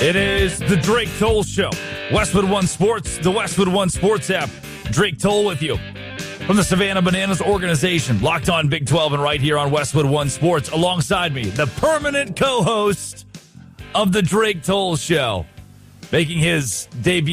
It is the Drake Toll Show. Westwood One Sports, the Westwood One Sports app. Drake Toll with you from the Savannah Bananas organization. Locked on Big 12 and right here on Westwood One Sports. Alongside me, the permanent co-host of the Drake Toll Show. Making his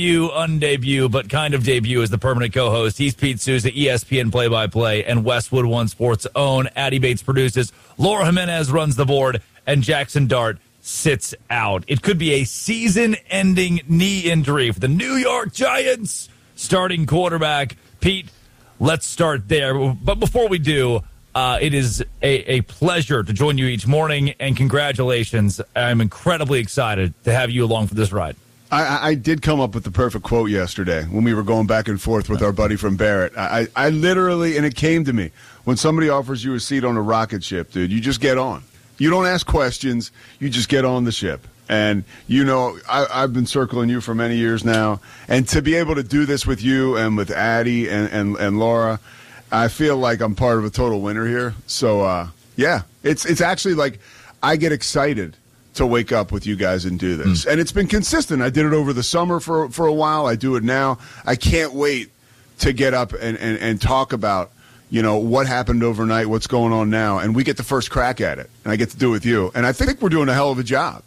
undebut, but kind of debut as the permanent co-host. He's Pete Souza, ESPN play-by-play, and Westwood One Sports' own. Addie Bates produces. Laura Jimenez runs the board, and Jackson Dart sits out. It could be a season-ending knee injury for the New York Giants starting quarterback. Pete, let's start there. But before we do, it is a pleasure to join you each morning, and congratulations. I'm incredibly excited to have you along for this ride. I did come up with the perfect quote yesterday when we were going back and forth with our buddy from Barrett. I literally, and it came to me, when somebody offers you a seat on a rocket ship, dude, you just get on. You don't ask questions. You just get on the ship. And, you know, I've been circling you for many years now. And to be able to do this with you and with Addie and Laura, I feel like I'm part of a total winner here. So, yeah, it's actually like I get excited to wake up with you guys and do this. And it's been consistent. I did it over the summer for a while. I do it now. I can't wait to get up and talk about, you know, what happened overnight, what's going on now, and we get the first crack at it, and I get to do it with you. And I think we're doing a hell of a job.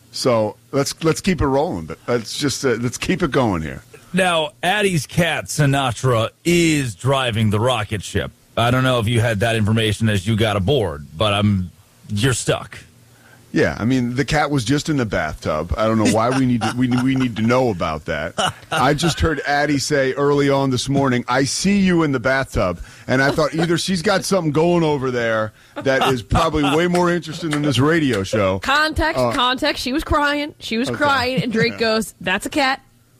So let's keep it rolling, but let's keep it going here. Now, Addie's cat, Sinatra, is driving the rocket ship. I don't know if you had that information as you got aboard, but you're stuck. Yeah, I mean, the cat was just in the bathtub. I don't know why we need to know about that. I just heard Addie say early on this morning, "I see you in the bathtub," and I thought either she's got something going over there that is probably way more interesting than this radio show. Context. She was crying. Crying, and Drake goes, "That's a cat."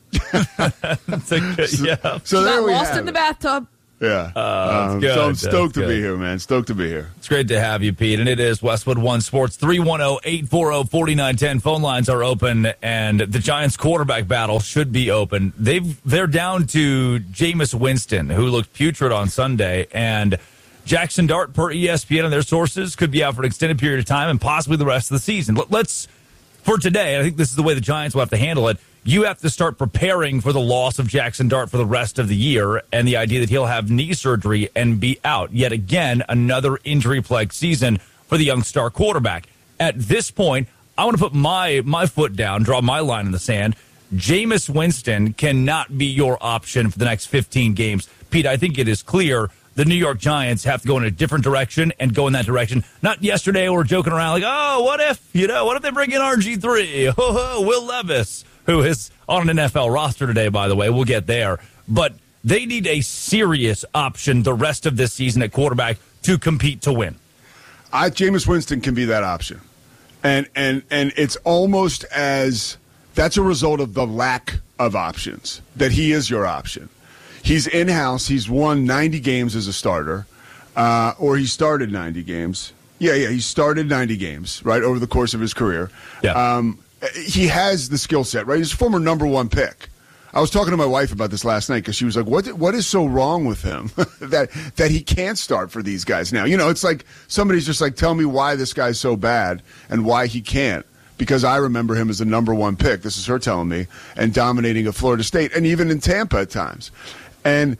Yeah. So there we lost have in the it. bathtub. Yeah. So I'm stoked to be here, man. Stoked to be here. It's great to have you, Pete. And it is Westwood One Sports. 310-840-4910. Phone lines are open, and the Giants quarterback battle should be open. They're down to Jameis Winston, who looked putrid on Sunday, and Jackson Dart, per ESPN and their sources, could be out for an extended period of time and possibly the rest of the season. Let's, for today, I think this is the way the Giants will have to handle it. You have to start preparing for the loss of Jackson Dart for the rest of the year and the idea that he'll have knee surgery and be out. Yet again, another injury-plagued season for the young star quarterback. At this point, I want to put my foot down, draw my line in the sand. Jameis Winston cannot be your option for the next 15 games. Pete, I think it is clear the New York Giants have to go in a different direction and go in that direction. Not yesterday we were joking around like, oh, what if they bring in RG3? Will Levis, who is on an NFL roster today, by the way. We'll get there. But they need a serious option the rest of this season at quarterback to compete to win. Jameis Winston can be that option. And it's almost as that's a result of the lack of options, that he is your option. He's in-house. He's won 90 games as a starter, or he started 90 games. Yeah, he started 90 games, right, over the course of his career. Yeah. He has the skill set, right? He's a former number one pick. I was talking to my wife about this last night because she was like, what is so wrong with him that he can't start for these guys now? You know, it's like somebody's just like, tell me why this guy's so bad and why he can't. Because I remember him as the number one pick. This is her telling me, and dominating at Florida State and even in Tampa at times. And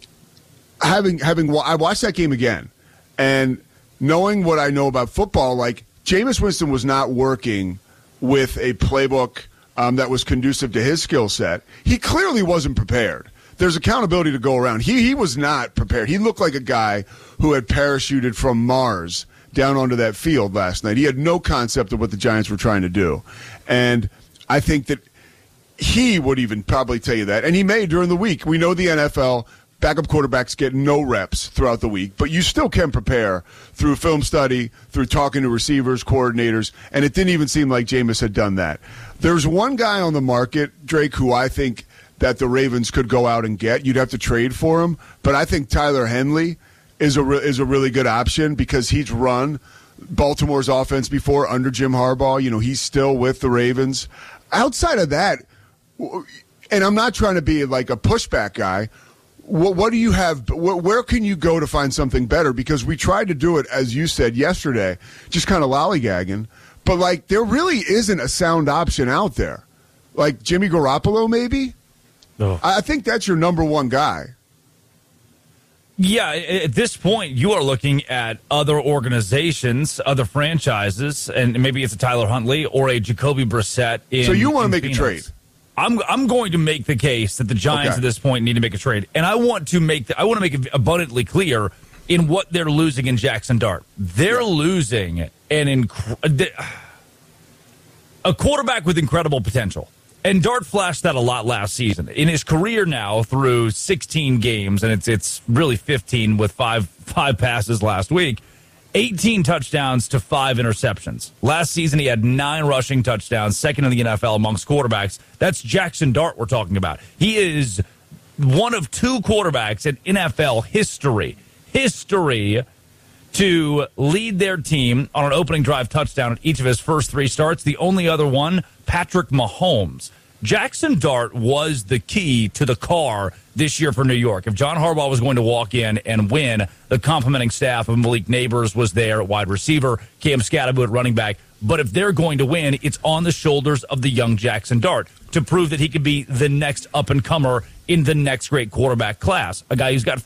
I watched that game again, and knowing what I know about football, like Jameis Winston was not working with a playbook that was conducive to his skill set. He clearly wasn't prepared. There's accountability to go around. He was not prepared. He looked like a guy who had parachuted from Mars down onto that field last night. He had no concept of what the Giants were trying to do. And I think that he would even probably tell you that. And he may during the week. We know the NFL, backup quarterbacks get no reps throughout the week, but you still can prepare through film study, through talking to receivers, coordinators, and it didn't even seem like Jameis had done that. There's one guy on the market, Drake, who I think that the Ravens could go out and get. You'd have to trade for him, but I think Tyler Henley is a really good option because he's run Baltimore's offense before under Jim Harbaugh. You know, he's still with the Ravens. Outside of that, and I'm not trying to be like a pushback guy, what do you have? Where can you go to find something better? Because we tried to do it, as you said yesterday, just kind of lollygagging. But, like, there really isn't a sound option out there. Like Jimmy Garoppolo, maybe? Oh. I think that's your number one guy. Yeah, at this point, you are looking at other organizations, other franchises, and maybe it's a Tyler Huntley or a Jacoby Brissett. So you want to make Phoenix. a trade? I'm going to make the case that the Giants at this point need to make a trade, and I want to make it abundantly clear in what they're losing in Jackson Dart. They're losing a quarterback with incredible potential. And Dart flashed that a lot last season. In his career now, through 16 games, and it's really 15 with five passes last week, 18 touchdowns to 5 interceptions. Last season, he had 9 rushing touchdowns, second in the NFL amongst quarterbacks. That's Jackson Dart we're talking about. He is one of 2 quarterbacks in NFL history to lead their team on an opening drive touchdown in each of his first 3 starts. The only other one, Patrick Mahomes. Jackson Dart was the key to the car this year for New York. If John Harbaugh was going to walk in and win, the complimenting staff of Malik Neighbors was there at wide receiver, Cam Scatterbo at running back. But if they're going to win, it's on the shoulders of the young Jackson Dart to prove that he could be the next up-and-comer in the next great quarterback class. A guy who's got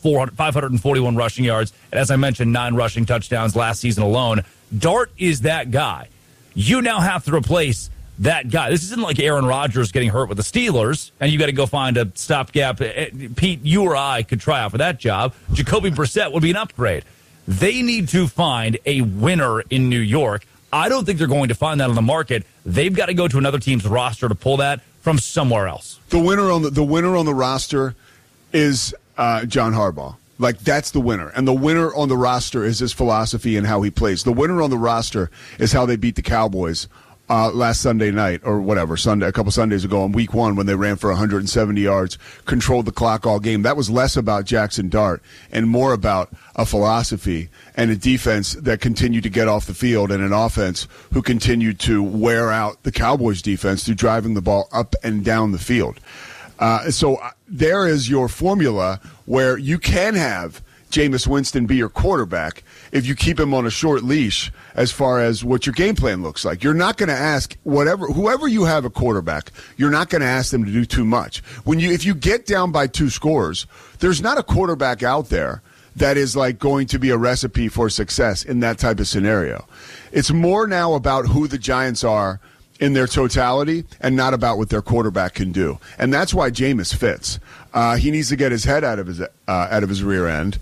541 rushing yards, and as I mentioned, 9 rushing touchdowns last season alone. Dart is that guy. You now have to replace that guy. This isn't like Aaron Rodgers getting hurt with the Steelers, and you got to go find a stopgap. Pete, you or I could try out for that job. Jacoby Brissett would be an upgrade. They need to find a winner in New York. I don't think they're going to find that on the market. They've got to go to another team's roster to pull that from somewhere else. The winner on the roster is John Harbaugh. Like, that's the winner. And the winner on the roster is his philosophy and how he plays. The winner on the roster is how they beat the Cowboys last Sunday night, or whatever, a couple Sundays ago on week 1 when they ran for 170 yards, controlled the clock all game. That was less about Jackson Dart and more about a philosophy and a defense that continued to get off the field and an offense who continued to wear out the Cowboys defense through driving the ball up and down the field. So there is your formula where you can have Jameis Winston be your quarterback if you keep him on a short leash as far as what your game plan looks like. You're not going to ask whoever you have a quarterback, you're not going to ask them to do too much. If you get down by 2 scores, there's not a quarterback out there that is like going to be a recipe for success in that type of scenario. It's more now about who the Giants are in their totality and not about what their quarterback can do. And that's why Jameis fits. He needs to get his head out of his rear end.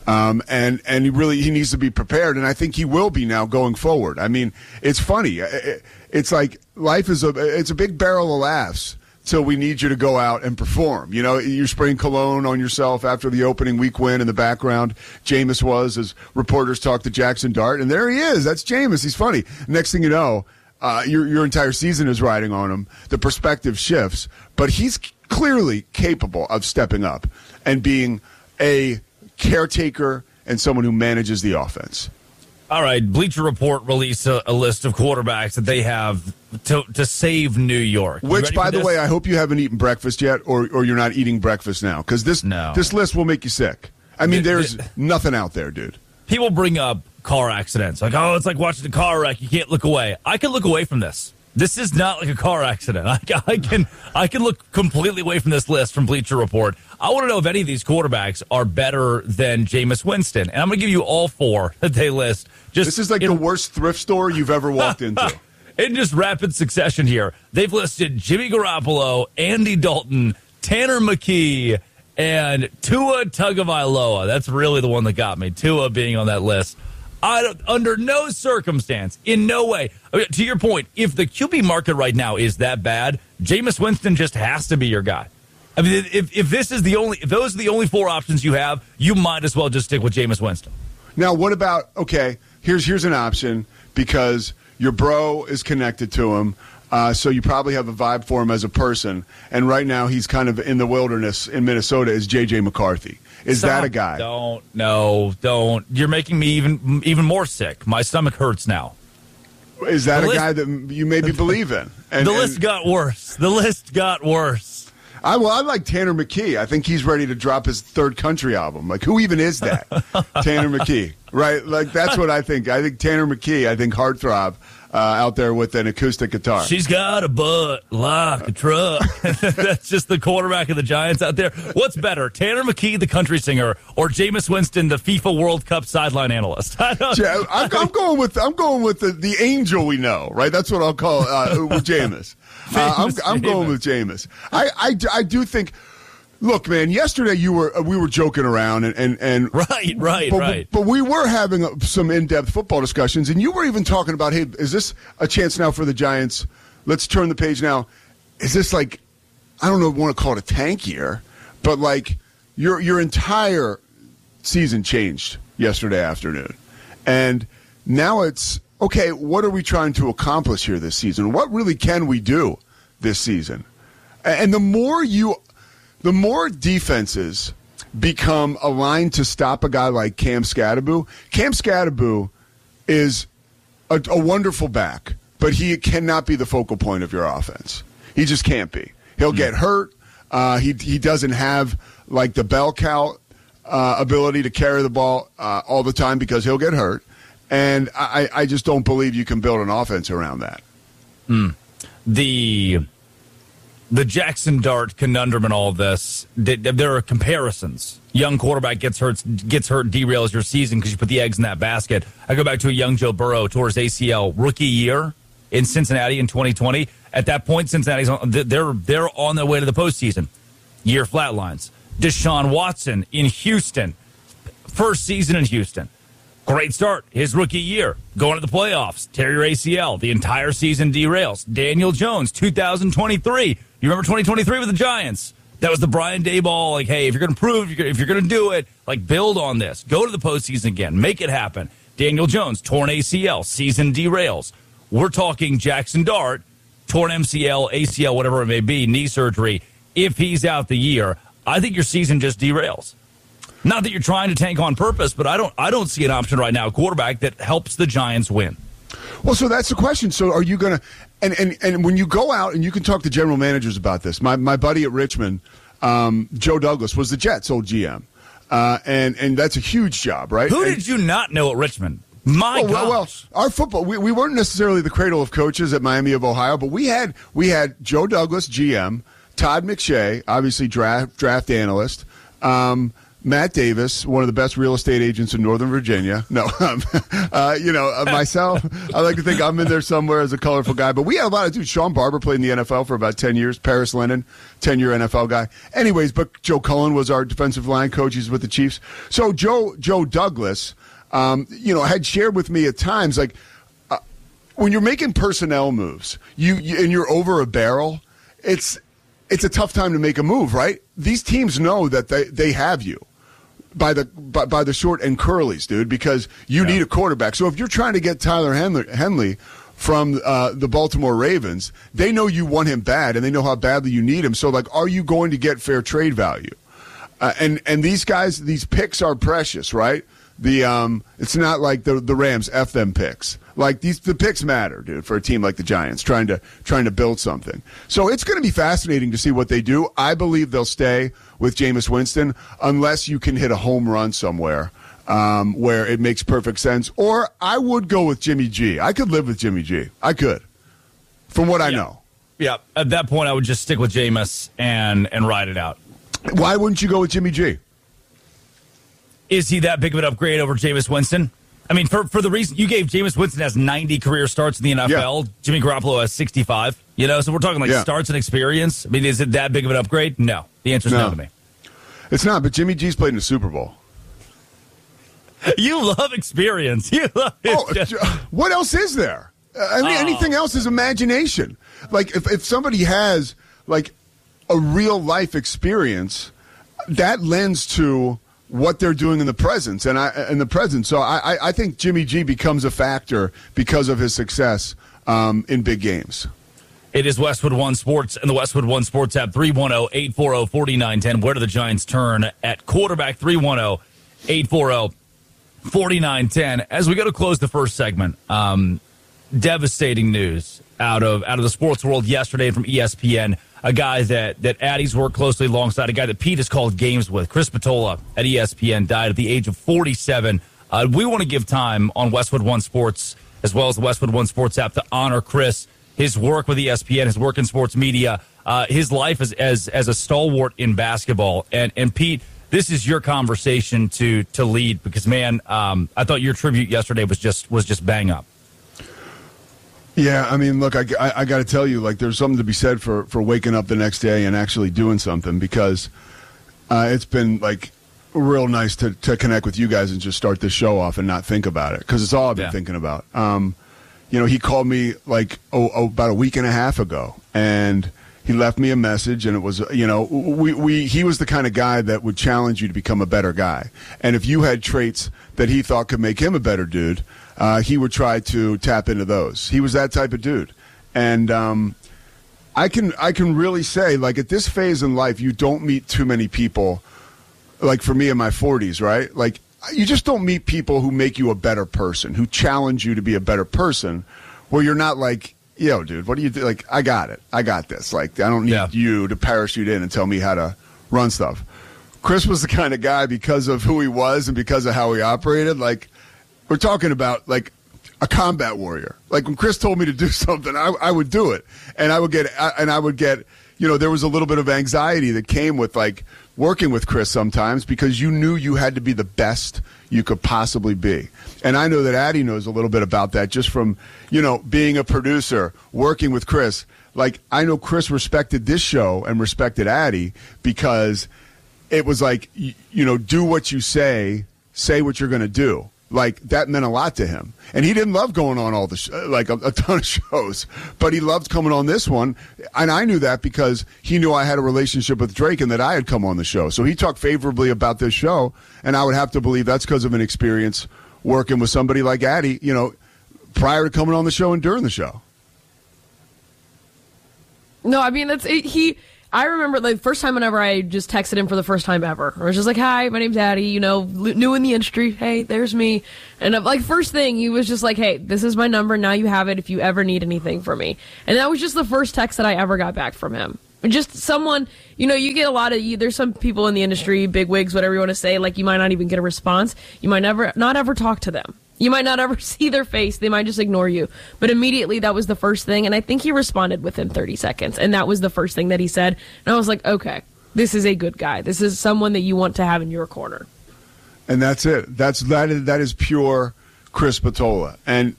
And he needs to be prepared, and I think he will be now going forward. I mean, it's funny. It's like life is it's a big barrel of laughs till we need you to go out and perform. You know, you're spraying cologne on yourself after the opening week win in the background. Jameis was, as reporters talk to Jackson Dart, and there he is. That's Jameis. He's funny. Next thing you know, your entire season is riding on him. The perspective shifts, but he's clearly capable of stepping up and being a caretaker and someone who manages the offense. All right, Bleacher Report released a list of quarterbacks that they have to save New York. Which, by the way, I hope you haven't eaten breakfast yet, or you're not eating breakfast now, because this list will make you sick. I mean, there's nothing out there, dude. People bring up car accidents. Like, oh, it's like watching a car wreck. You can't look away. I can look away from this. This is not like a car accident. I can look completely away from this list from Bleacher Report. I want to know if any of these quarterbacks are better than Jameis Winston. And I'm going to give you all 4 that they list. This is like the worst thrift store you've ever walked into. In just rapid succession here, they've listed Jimmy Garoppolo, Andy Dalton, Tanner McKee, and Tua Tagovailoa. That's really the one that got me, Tua being on that list. Under no circumstance, in no way. To your point, if the QB market right now is that bad, Jameis Winston just has to be your guy. I mean, if those are the only 4 options you have, you might as well just stick with Jameis Winston. Now, what about, okay, here's an option because your bro is connected to him, so you probably have a vibe for him as a person, and right now he's kind of in the wilderness in Minnesota is J.J. McCarthy. Is that a guy? Don't. You're making me even more sick. My stomach hurts now. Is that a guy that you maybe believe in? The list got worse. I like Tanner McKee. I think he's ready to drop his 3rd country album. Like, who even is that? Tanner McKee, right? Like, that's what I think. I think Tanner McKee, I think heartthrob. out there with an acoustic guitar. She's got a butt like a truck. That's just the quarterback of the Giants out there. What's better, Tanner McKee, the country singer, or Jameis Winston, the FIFA World Cup sideline analyst? I'm going with the angel we know, right? That's what I'll call with Jameis. I'm going with Jameis. I do think. Look, man. Yesterday we were joking around and right. But we were having some in-depth football discussions, and you were even talking about, hey, is this a chance now for the Giants? Let's turn the page now. Is this like, I don't know, want to call it a tank year, but like your entire season changed yesterday afternoon, and now it's okay. What are we trying to accomplish here this season? What really can we do this season? And the more defenses become aligned to stop a guy like Cam Skattebo. Cam Skattebo is a wonderful back, but he cannot be the focal point of your offense. He just can't be. He'll get hurt. He doesn't have like the bell cow ability to carry the ball all the time because he'll get hurt. And I just don't believe you can build an offense around that. The Jackson Dart conundrum in all of this, there are comparisons. Young quarterback gets hurt, derails your season because you put the eggs in that basket. I go back to a young Joe Burrow, tore his ACL rookie year in Cincinnati in 2020. At that point, Cincinnati's they're on their way to the postseason. Year flatlines. Deshaun Watson in Houston, first season in Houston. Great start. His rookie year. Going to the playoffs. Tear your ACL. The entire season derails. Daniel Jones, 2023. You remember 2023 with the Giants? That was the Brian Daboll, like, hey, if you're going to prove, if you're going to do it, like, build on this. Go to the postseason again. Make it happen. Daniel Jones, torn ACL. Season derails. We're talking Jackson Dart, torn MCL, ACL, whatever it may be, knee surgery. If he's out the year, I think your season just derails. Not that you're trying to tank on purpose, but I don't see an option right now, quarterback, that helps the Giants win. Well, so that's the question. So are you going to and when you go out, and you can talk to general managers about this. My buddy at Richmond, Joe Douglas, was the Jets' old GM. And that's a huge job, right? Who did you not know at Richmond? My gosh. Well, our football, we weren't necessarily the cradle of coaches at Miami of Ohio, but we had Joe Douglas, GM, Todd McShay, obviously draft analyst, Matt Davis, one of the best real estate agents in Northern Virginia. No, myself, I like to think I'm in there somewhere as a colorful guy. But we had a lot of dudes. Sean Barber played in the NFL for about 10 years. Paris Lennon, 10-year NFL guy. Anyways, but Joe Cullen was our defensive line coach. He's with the Chiefs. So Joe Douglas, had shared with me at times, like, when you're making personnel moves, and you're over a barrel, it's a tough time to make a move, right? These teams know that they have you by the short and curlies, dude, because you need a quarterback. So if you're trying to get Tyler Henley from the Baltimore Ravens, they know you want him bad, and they know how badly you need him. So, like, are you going to get fair trade value? And these guys, these picks are precious, right? It's not like the Rams F them picks. Like, the picks matter, dude, for a team like the Giants trying to build something. So it's going to be fascinating to see what they do. I believe they'll stay with Jameis Winston unless you can hit a home run somewhere where it makes perfect sense. Or I would go with Jimmy G. I could live with Jimmy G. I could, from what I know. Yeah, at that point, I would just stick with Jameis and ride it out. Why wouldn't you go with Jimmy G? Is he that big of an upgrade over Jameis Winston? I mean, for the reason you gave, Jameis Winston has 90 career starts in the NFL. Yeah. Jimmy Garoppolo has 65. So we're talking starts and experience. I mean, is it that big of an upgrade? No. The answer is no to me. It's not, but Jimmy G's played in the Super Bowl. You love experience. You love what else is there? Anything else is imagination. Like, if somebody has, like, a real life experience, that lends to what they're doing in the present. So I think Jimmy G becomes a factor because of his success in big games. It is Westwood One Sports and the Westwood One Sports app, 310-840-4910. Where do the Giants turn at quarterback? 310-840-4910. As we go to close the first segment, devastating news out of the sports world yesterday from ESPN. A guy that Addie's worked closely alongside, a guy that Pete has called games with, Chris Patola at ESPN, died at the age of 47. We want to give time on Westwood One Sports as well as the Westwood One Sports app to honor Chris, his work with ESPN, his work in sports media, his life as a stalwart in basketball. And Pete, this is your conversation to lead because, man, I thought your tribute yesterday was just bang up. Yeah, I mean, look, I got to tell you, like, there's something to be said for waking up the next day and actually doing something because it's been, like, real nice to connect with you guys and just start this show off and not think about it because it's all I've been thinking about. He called me, like, about a week and a half ago, and he left me a message, and it was, he was the kind of guy that would challenge you to become a better guy. And if you had traits that he thought could make him a better dude, he would try to tap into those. He was that type of dude. And I can really say, like, at this phase in life, you don't meet too many people, like for me in my 40s, right? Like, you just don't meet people who make you a better person, who challenge you to be a better person, where you're not like, yo, dude, what do you do? Like, I got it. I got this. Like, I don't need you to parachute in and tell me how to run stuff. Chris was the kind of guy, because of who he was and because of how he operated, like, we're talking about, like, a combat warrior. Like, when Chris told me to do something, I would do it. And I would get, there was a little bit of anxiety that came with, like, working with Chris sometimes because you knew you had to be the best you could possibly be. And I know that Addie knows a little bit about that just from, being a producer, working with Chris. Like, I know Chris respected this show and respected Addie because it was like, do what you say what you're going to do. Like, that meant a lot to him. And he didn't love going on all the a ton of shows, but he loved coming on this one. And I knew that because he knew I had a relationship with Drake and that I had come on the show. So he talked favorably about this show, and I would have to believe that's because of an experience working with somebody like Addie, prior to coming on the show and during the show. No, I mean, I remember the first time whenever I just texted him for the first time ever. I was just like, hi, my name's Addie, new in the industry. Hey, there's me. And like, first thing, he was just like, hey, this is my number. Now you have it if you ever need anything from me. And that was just the first text that I ever got back from him. Just someone, you get a lot of, there's some people in the industry, big wigs, whatever you want to say, like, you might not even get a response. You might not ever talk to them. You might not ever see their face. They might just ignore you. But immediately, that was the first thing. And I think he responded within 30 seconds. And that was the first thing that he said. And I was like, okay, this is a good guy. This is someone that you want to have in your corner. And that's it. That is pure Chris Spatola. And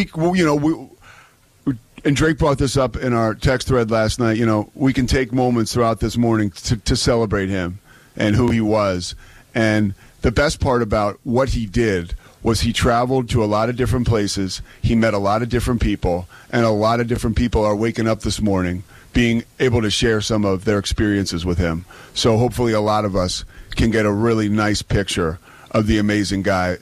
Drake brought this up in our text thread last night. We can take moments throughout this morning to celebrate him and who he was. And the best part about what he did was he traveled to a lot of different places. He met a lot of different people, and a lot of different people are waking up this morning being able to share some of their experiences with him. So hopefully a lot of us can get a really nice picture of the amazing guy,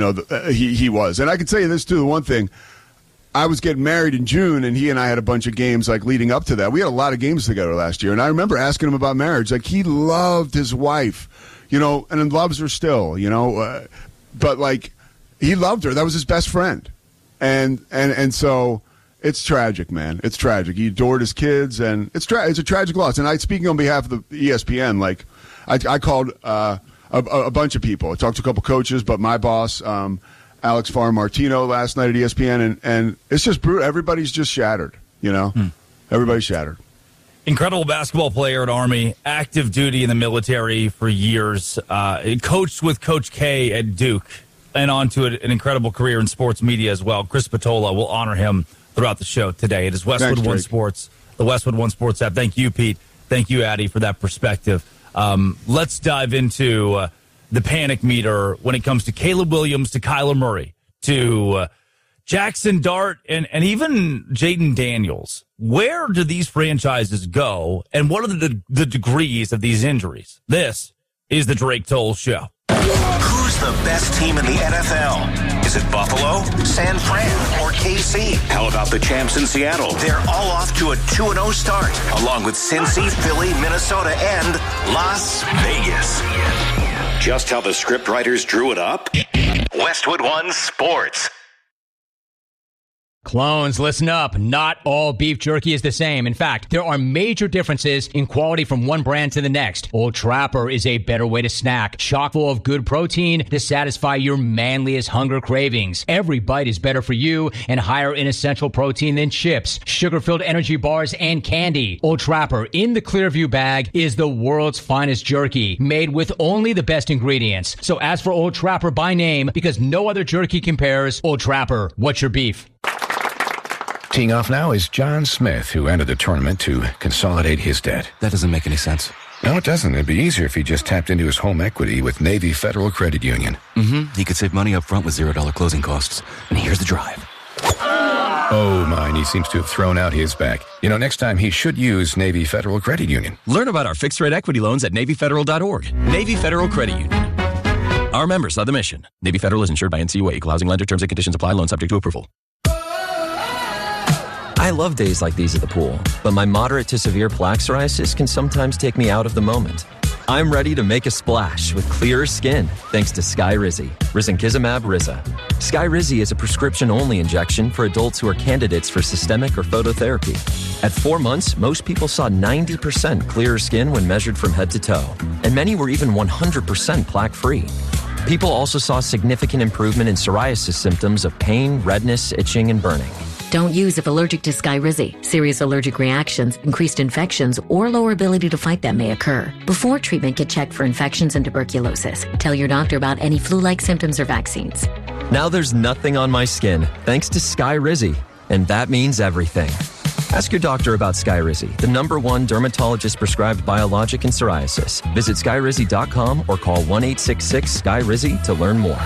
he was. And I can tell you this, too, the one thing, I was getting married in June, and he and I had a bunch of games, like, leading up to that. We had a lot of games together last year, and I remember asking him about marriage. Like, he loved his wife, and loves her still, but, like, he loved her. That was his best friend. And so it's tragic, man. It's tragic. He adored his kids, and it's a tragic loss. And speaking on behalf of the ESPN, like, I called a bunch of people. I talked to a couple coaches, but my boss, Alex Farr-Martino, last night at ESPN, and it's just brutal. Everybody's just shattered, Everybody's shattered. Incredible basketball player at Army, active duty in the military for years, coached with Coach K at Duke, and on to an incredible career in sports media as well. Chris Spatola will honor him throughout the show today. It is Westwood One Sports, the Westwood One Sports app. Thank you, Pete. Thank you, Addie, for that perspective. Let's dive into the panic meter when it comes to Caleb Williams, to Kyler Murray, to Jackson Dart, and even Jaden Daniels. Where do these franchises go, and what are the degrees of these injuries? This is the Drake Toll Show. Who's the best team in the NFL? Is it Buffalo, San Fran, or KC? How about the champs in Seattle? They're all off to a 2-0 start, along with Cincy, Philly, Minnesota, and Las Vegas. Just how the scriptwriters drew it up? Westwood One Sports. Clones, listen up. Not all beef jerky is the same. In fact, there are major differences in quality from one brand to the next. Old Trapper is a better way to snack, chock full of good protein to satisfy your manliest hunger cravings. Every bite is better for you and higher in essential protein than chips, sugar-filled energy bars, and candy. Old Trapper in the Clearview bag is the world's finest jerky, made with only the best ingredients. So ask for Old Trapper by name because no other jerky compares. Old Trapper, what's your beef? Teeing off now is John Smith, who entered the tournament to consolidate his debt. That doesn't make any sense. No, it doesn't. It'd be easier if he just tapped into his home equity with Navy Federal Credit Union. He could save money up front with $0 closing costs. And here's the drive. Oh, mine. He seems to have thrown out his back. Next time he should use Navy Federal Credit Union. Learn about our fixed-rate equity loans at NavyFederal.org. Navy Federal Credit Union. Our members are the mission. Navy Federal is insured by NCUA. Equal housing lender. Terms and conditions apply. Loan subject to approval. I love days like these at the pool, but my moderate to severe plaque psoriasis can sometimes take me out of the moment. I'm ready to make a splash with clearer skin thanks to Skyrizi, risankizumab Riza. Skyrizi is a prescription-only injection for adults who are candidates for systemic or phototherapy. At 4 months, most people saw 90% clearer skin when measured from head to toe, and many were even 100% plaque-free. People also saw significant improvement in psoriasis symptoms of pain, redness, itching, and burning. Don't use if allergic to Skyrizi. Serious allergic reactions, increased infections, or lower ability to fight them may occur. Before treatment, get checked for infections and tuberculosis. Tell your doctor about any flu-like symptoms or vaccines. Now there's nothing on my skin thanks to Skyrizi, and that means everything. Ask your doctor about Skyrizi, the #1 dermatologist-prescribed biologic in psoriasis. Visit Skyrizi.com or call 1-866-SKY-RIZI to learn more.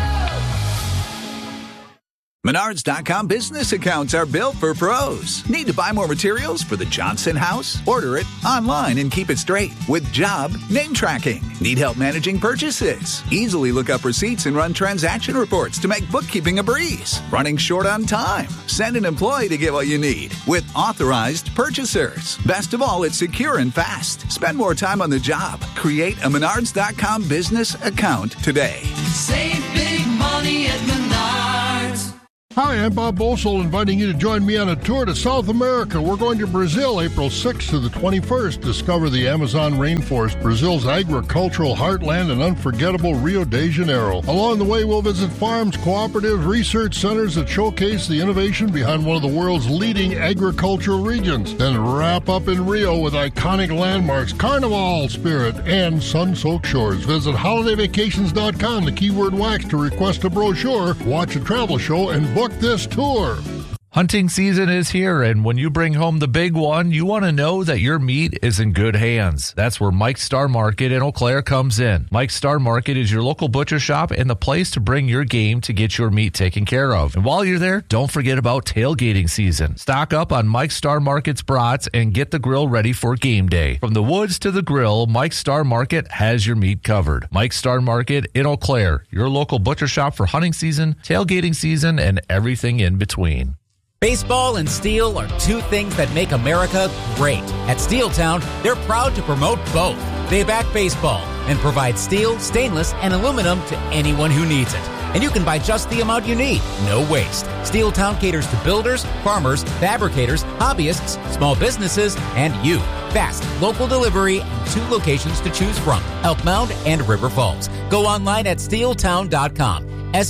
Menards.com business accounts are built for pros. Need to buy more materials for the Johnson house? Order it online and keep it straight with job name tracking. Need help managing purchases? Easily look up receipts and run transaction reports to make bookkeeping a breeze. Running short on time? Send an employee to get what you need with authorized purchasers. Best of all, it's secure and fast. Spend more time on the job. Create a Menards.com business account today. Save big money at Menards. Hi, I'm Bob Bosel, inviting you to join me on a tour to South America. We're going to Brazil April 6th to the 21st. Discover the Amazon rainforest, Brazil's agricultural heartland, and unforgettable Rio de Janeiro. Along the way, we'll visit farms, cooperatives, research centers that showcase the innovation behind one of the world's leading agricultural regions. Then wrap up in Rio with iconic landmarks, Carnival spirit, and sun-soaked shores. Visit holidayvacations.com, the keyword wax, to request a brochure, watch a travel show, and book this tour. Hunting season is here, and when you bring home the big one, you want to know that your meat is in good hands. That's where Mike's Star Market in Eau Claire comes in. Mike's Star Market is your local butcher shop and the place to bring your game to get your meat taken care of. And while you're there, don't forget about tailgating season. Stock up on Mike's Star Market's brats and get the grill ready for game day. From the woods to the grill, Mike's Star Market has your meat covered. Mike's Star Market in Eau Claire, your local butcher shop for hunting season, tailgating season, and everything in between. Baseball and steel are two things that make America great. At Steeltown, they're proud to promote both. They back baseball and provide steel, stainless, and aluminum to anyone who needs it. And you can buy just the amount you need, no waste. Steeltown caters to builders, farmers, fabricators, hobbyists, small businesses, and you. Fast, local delivery, and 2 locations to choose from, Elk Mound and River Falls. Go online at steeltown.com.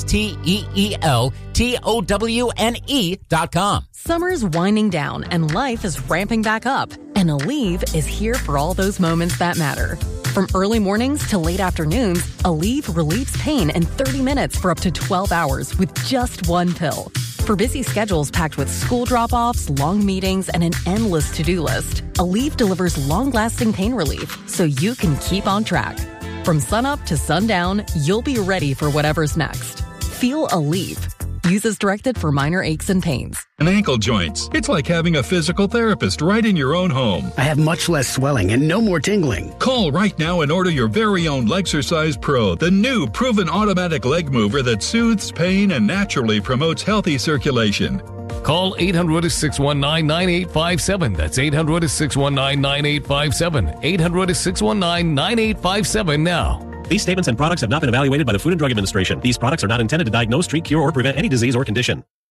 STEELTOWNE.com. Summer's winding down and life is ramping back up. And Aleve is here for all those moments that matter. From early mornings to late afternoons, Aleve relieves pain in 30 minutes for up to 12 hours with just one pill. For busy schedules packed with school drop-offs, long meetings, and an endless to-do list, Aleve delivers long-lasting pain relief so you can keep on track. From sunup to sundown, you'll be ready for whatever's next. Feel Aleve. Use as directed for minor aches and pains. And ankle joints. It's like having a physical therapist right in your own home. I have much less swelling and no more tingling. Call right now and order your very own Lexercise Pro, the new proven automatic leg mover that soothes pain and naturally promotes healthy circulation. Call 800-619-9857. That's 800-619-9857. 800-619-9857 now. These statements and products have not been evaluated by the Food and Drug Administration. These products are not intended to diagnose, treat, cure, or prevent any disease or condition.